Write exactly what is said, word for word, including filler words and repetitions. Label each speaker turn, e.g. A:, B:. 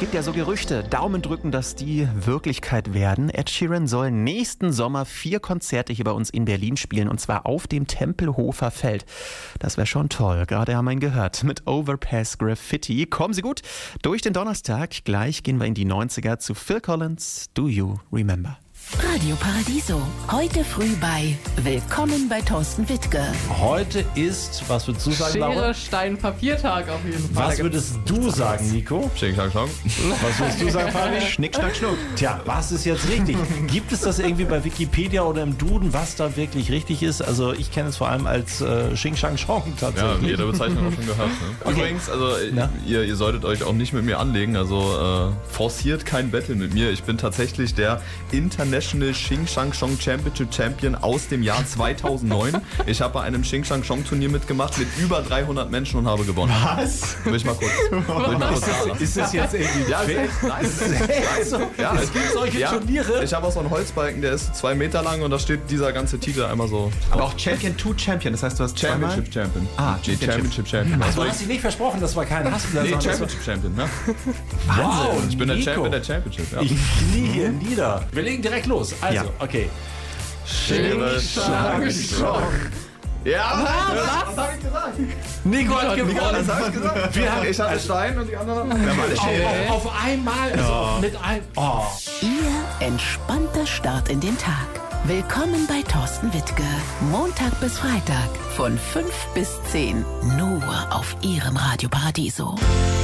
A: gibt ja so Gerüchte. Daumen drücken, dass die Wirklichkeit werden. Ed Sheeran soll nächsten Sommer vier Konzerte hier bei uns in Berlin spielen, und zwar auf dem Tempelhofer Feld. Das wäre schon toll. Gerade haben wir ihn gehört mit Overpass Graffiti. Kommen Sie gut durch den Donnerstag. Gleich gehen wir in die neunziger zu Phil Collins, Do You Remember?
B: Radio Paradiso. Heute früh bei Willkommen bei Thorsten Wittke.
C: Heute ist, was würdest du sagen, Laura?
D: Schere, Stein, Papiertag auf jeden Fall.
C: Was würdest du sagen, Nico?
E: Schnick, schnack, schnuck.
C: Was würdest du sagen, Fabi?
A: Schnick, schnack, schnuck.
C: Tja, was ist jetzt richtig? Gibt es das irgendwie bei Wikipedia oder im Duden, was da wirklich richtig ist? Also ich kenne es vor allem als äh, Xing Shang Chong
E: Ja,
C: tatsächlich.
E: jede Bezeichnung auch schon gehört. Ne?
C: Okay.
E: Übrigens, also ihr, ihr solltet euch auch nicht mit mir anlegen, also äh, forciert kein Battle mit mir. Ich bin tatsächlich der International Xing Shang Chong Championship Champion aus dem Jahr zweitausendneun. Ich habe bei einem Xing Shang Chong Turnier mitgemacht mit über dreihundert Menschen und habe gewonnen.
C: Was?
E: Will ich mal kurz. Will ich mal kurz sagen.
C: Ist das jetzt irgendwie
E: Ja,
C: fake?
E: nein, es ist
C: Also,
E: ja,
C: es gibt solche
E: ja,
C: Turniere?
E: Ich habe auch so einen Holzbalken, der ist zwei Meter lang und da steht dieser ganze Titel einmal so.
A: Aber auch Champion to Champion, das heißt, du hast zweimal...
E: Championship Champion.
A: Ah,
E: die Championship Champion.
C: Also, du hast dich nicht versprochen, das war kein Hassblatt.
E: Nee,
C: sondern das war-
E: Championship Champion, ne?
C: Wow,
E: Ich bin der
C: Nico.
E: Champion der Championship, ja.
C: Ich knie hier nieder. Wir legen direkt los. Also,
A: Ja.
C: okay.
E: Schere,
D: Schlag, Schlag.
E: Ja,
D: Was?
E: was hab ich gesagt?
C: Nico hat
D: Nico,
C: gewonnen.
E: Was hab ich gesagt?
C: Wir haben-
E: ich hatte Stein und die anderen. Wir haben alle Schere.
C: Auf, auf einmal, also mit ein. Oh.
B: Ihr entspannter Start in den Tag. Willkommen bei Thorsten Wittke. Montag bis Freitag von fünf bis zehn. Nur auf Ihrem Radio Paradiso.